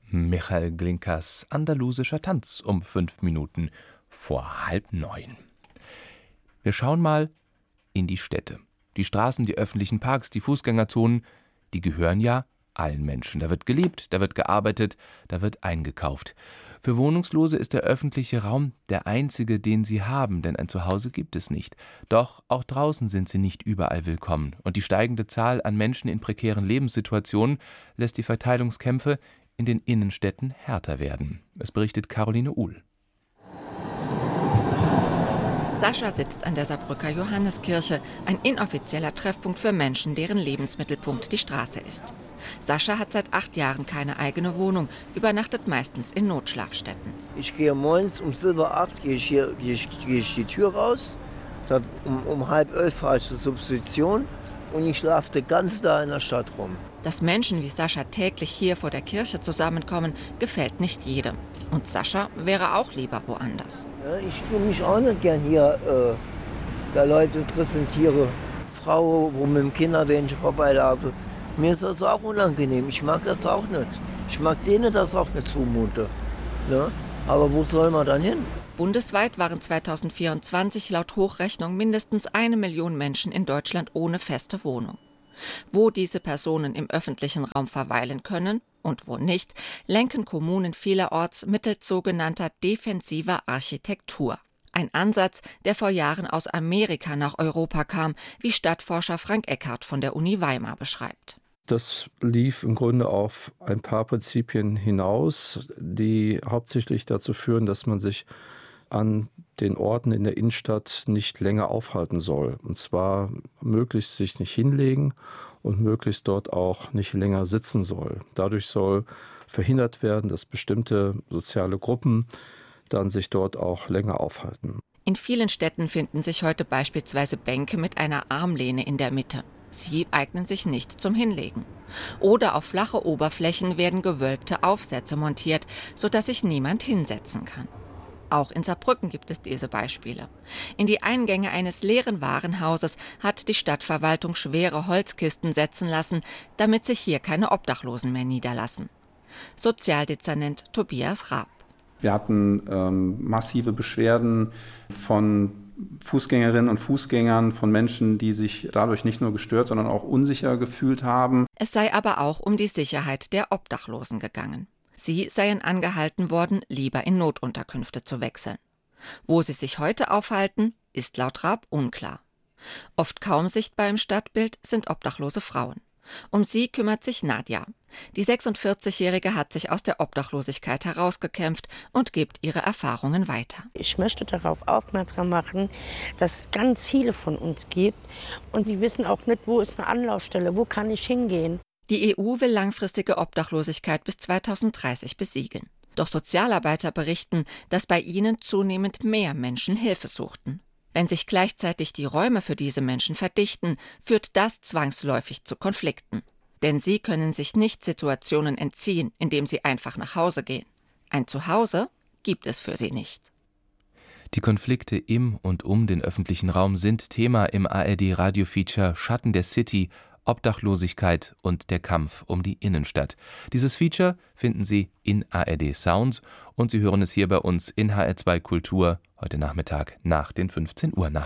Michael Glinkas andalusischer Tanz um 5 Minuten vor 8:30. Wir schauen mal in die Städte. Die Straßen, die öffentlichen Parks, die Fußgängerzonen, die gehören ja allen Menschen. Da wird gelebt, da wird gearbeitet, da wird eingekauft. Für Wohnungslose ist der öffentliche Raum der einzige, den sie haben, denn ein Zuhause gibt es nicht. Doch auch draußen sind sie nicht überall willkommen. Und die steigende Zahl an Menschen in prekären Lebenssituationen lässt die Verteilungskämpfe in den Innenstädten härter werden. Es berichtet Caroline Uhl. Sascha sitzt an der Saarbrücker Johanneskirche, ein inoffizieller Treffpunkt für Menschen, deren Lebensmittelpunkt die Straße ist. Sascha hat seit 8 Jahren keine eigene Wohnung, übernachtet meistens in Notschlafstätten. Ich gehe morgens um 7:08 gehe ich die Tür raus, um 10:30 fahre ich zur Substitution und ich schlafe den ganzen Tag in der Stadt rum. Dass Menschen wie Sascha täglich hier vor der Kirche zusammenkommen, gefällt nicht jedem. Und Sascha wäre auch lieber woanders. Ja, ich tue mich auch nicht gern hier, da Leute präsentiere, Frauen, wo mit dem Kinderwähnchen vorbeilaufe. Mir ist das auch unangenehm, ich mag das auch nicht. Ich mag denen das auch nicht zumute. Ne? Aber wo soll man dann hin? Bundesweit waren 2024 laut Hochrechnung mindestens 1 Million Menschen in Deutschland ohne feste Wohnung. Wo diese Personen im öffentlichen Raum verweilen können und wo nicht, lenken Kommunen vielerorts mittels sogenannter defensiver Architektur. Ein Ansatz, der vor Jahren aus Amerika nach Europa kam, wie Stadtforscher Frank Eckhardt von der Uni Weimar beschreibt. Das lief im Grunde auf ein paar Prinzipien hinaus, die hauptsächlich dazu führen, dass man sich an den Orten in der Innenstadt nicht länger aufhalten soll. Und zwar möglichst sich nicht hinlegen und möglichst dort auch nicht länger sitzen soll. Dadurch soll verhindert werden, dass bestimmte soziale Gruppen dann sich dort auch länger aufhalten. In vielen Städten finden sich heute beispielsweise Bänke mit einer Armlehne in der Mitte. Sie eignen sich nicht zum Hinlegen. Oder auf flache Oberflächen werden gewölbte Aufsätze montiert, sodass sich niemand hinsetzen kann. Auch in Saarbrücken gibt es diese Beispiele. In die Eingänge eines leeren Warenhauses hat die Stadtverwaltung schwere Holzkisten setzen lassen, damit sich hier keine Obdachlosen mehr niederlassen. Sozialdezernent Tobias Raab. Wir hatten massive Beschwerden von Fußgängerinnen und Fußgängern, von Menschen, die sich dadurch nicht nur gestört, sondern auch unsicher gefühlt haben. Es sei aber auch um die Sicherheit der Obdachlosen gegangen. Sie seien angehalten worden, lieber in Notunterkünfte zu wechseln. Wo sie sich heute aufhalten, ist laut Raab unklar. Oft kaum sichtbar im Stadtbild sind obdachlose Frauen. Um sie kümmert sich Nadja. Die 46-Jährige hat sich aus der Obdachlosigkeit herausgekämpft und gibt ihre Erfahrungen weiter. Ich möchte darauf aufmerksam machen, dass es ganz viele von uns gibt und die wissen auch nicht, wo ist eine Anlaufstelle, wo kann ich hingehen. Die EU will langfristige Obdachlosigkeit bis 2030 besiegeln. Doch Sozialarbeiter berichten, dass bei ihnen zunehmend mehr Menschen Hilfe suchten. Wenn sich gleichzeitig die Räume für diese Menschen verdichten, führt das zwangsläufig zu Konflikten. Denn sie können sich nicht Situationen entziehen, indem sie einfach nach Hause gehen. Ein Zuhause gibt es für sie nicht. Die Konflikte im und um den öffentlichen Raum sind Thema im ARD-Radio-Feature Schatten der City, Obdachlosigkeit und der Kampf um die Innenstadt. Dieses Feature finden Sie in ARD Sounds und Sie hören es hier bei uns in HR2 Kultur heute Nachmittag nach den 15 Uhr Nachrichten.